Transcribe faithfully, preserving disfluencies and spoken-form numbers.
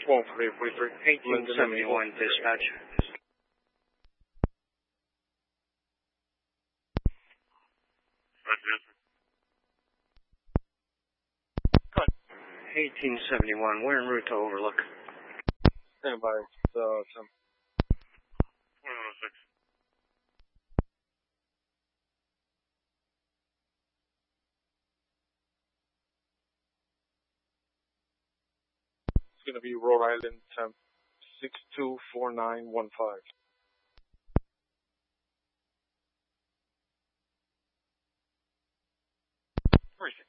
twelve three forty-three. eighteen seventy-one, dispatch. Cut. eighteen seventy-one, we're en route to Overlook. Stand by. So, some. one oh six. It's going to be Rhode Island temp six two four nine one five. Where is it?